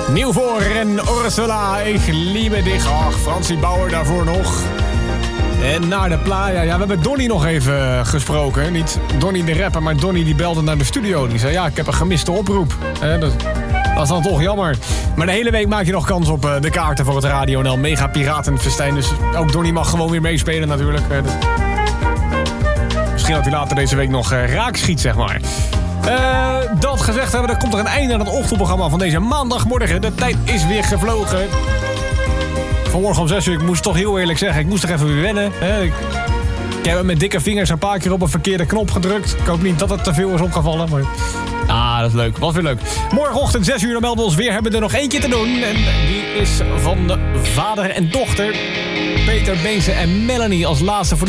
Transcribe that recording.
Nieuw voor en Ursula, ik liebe dich. Ach, Fransie Bauer daarvoor nog. En naar de playa. Ja, we hebben Donnie nog even gesproken. Niet Donnie de rapper, maar Donnie die belde naar de studio. Die zei, ja, ik heb een gemiste oproep. Dat is dan toch jammer. Maar de hele week maak je nog kans op de kaarten voor het Radio NL Mega Piratenfestijn. Dus ook Donnie mag gewoon weer meespelen natuurlijk. Misschien dat hij later deze week nog raak schiet, zeg maar. Dat gezegd hebben, er komt er een einde aan het ochtendprogramma van deze maandagmorgen. De tijd is weer gevlogen. Vanmorgen om 6 uur, ik moest toch heel eerlijk zeggen, ik moest toch even weer wennen. Ik heb met dikke vingers een paar keer op een verkeerde knop gedrukt. Ik hoop niet dat het te veel is opgevallen, maar... dat is leuk. Wat weer leuk. Morgenochtend 6 uur, dan melden we ons weer. Hebben we er nog eentje te doen. En die is van de vader en dochter. Peter Beense en Melanie als laatste voor